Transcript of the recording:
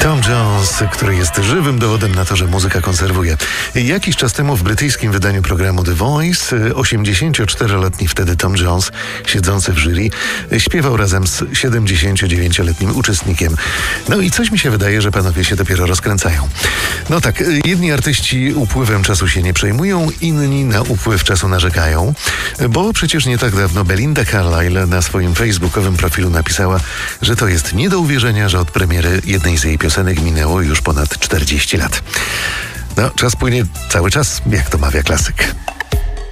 Tom Jones, który jest żywym dowodem na to, że muzyka konserwuje. Jakiś czas temu w brytyjskim wydaniu programu The Voice 84-letni wtedy Tom Jones, siedzący w jury, śpiewał razem z 79-letnim uczestnikiem. No i coś mi się wydaje, że panowie się dopiero rozkręcają. No tak, jedni artyści upływem czasu się nie przejmują, inni na upływ czasu narzekają, bo przecież nie tak dawno Belinda Carlisle na swoim facebookowym profilu napisała, że to jest nie do uwierzenia, że od premiery jednej z jej piosenek minęło już ponad 40 lat. No, czas płynie cały czas, jak to mawia klasyk.